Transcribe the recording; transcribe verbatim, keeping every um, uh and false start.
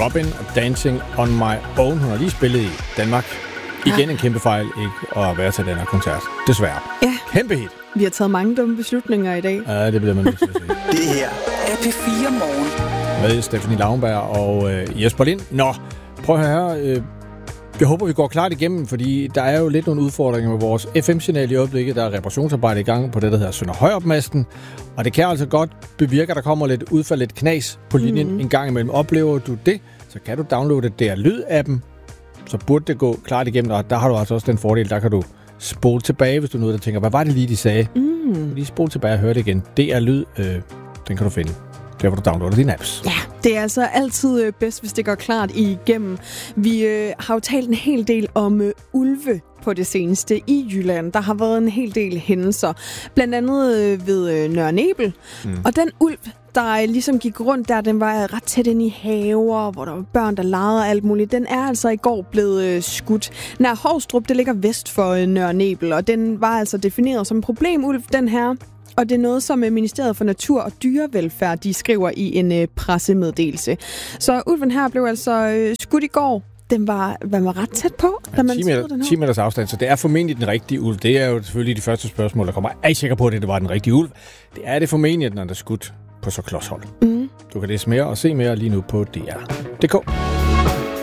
Robin og Dancing on My Own. Hun har lige spillet i Danmark. Igen en kæmpe fejl ikke at være til den her koncert. Desværre. Ja. Kæmpe hit. Vi har taget mange dumme beslutninger i dag. Ja, det bliver man nødt til at sige. Det her er P fire Morgen. Med Stephanie Lauenberg og øh, Jesper Lind. Nå, prøv at høre. Øh, jeg håber, vi går klart igennem, fordi der er jo lidt nogle udfordringer med vores F M-signal i øjeblikket. Der er reparationsarbejde i gang på det, der hedder Sønder Højrup-masten. Og det kan altså godt bevirke, at der kommer lidt udfald, lidt knas på linjen mm-hmm. en gang imellem. Oplever du det, så kan du downloade D R Lyd-appen. Så burde det gå klart igennem, og der har du altså også den fordel, der kan du spole tilbage, hvis du er noget, der tænker, hvad var det lige, de sagde? Mm. Lige spole tilbage og høre det igen. D R Lyd, øh, den kan du finde. Der hvor du downloader dine apps. Ja, det er altså altid bedst, hvis det går klart igennem. Vi øh, har jo talt en hel del om øh, ulve på det seneste i Jylland. Der har været en hel del hændelser. Blandt andet øh, ved øh, Nørre Nebel. Mm. Og den ulv, der ligesom gik rundt der, den var ret tæt ind i haver, hvor der var børn, der legede og alt muligt. Den er altså i går blevet øh, skudt. Nær Hovstrup, det ligger vest for øh, Nørre Nebel, og den var altså defineret som en problemulv, den her. Og det er noget, som Ministeriet for Natur og Dyrevelfærd, de skriver i en øh, pressemeddelelse. Så ulven her blev altså øh, skudt i går. Den var, var ret tæt på, da ja, man ti meter, den her. ti meters afstand, så det er formentlig den rigtige ulv. Det er jo selvfølgelig de første spørgsmål, der kommer. Er I sikker på, at det var den rigtige ulv? Det er det formentlig, når der er skudt på så klodshold. Mm. Du kan læse mere og se mere lige nu på D R punktum d k.